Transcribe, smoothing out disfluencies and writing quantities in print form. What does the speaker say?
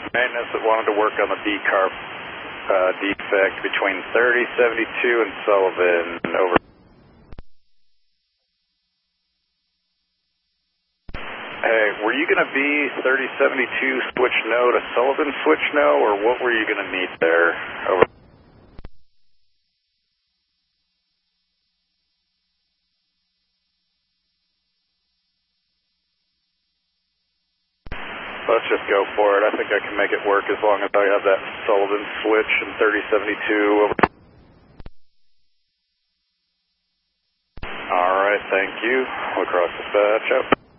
Maintenance that wanted to work on the B-carb defect between 3072 and Sullivan. Over. Hey, were you going to be 3072 switch no to Sullivan switch no, or what were you going to need there? Over. Let's just go for it. I think I can make it work as long as I have that Sullivan switch and 3072 over. All right, thank you. We'll cross dispatch out.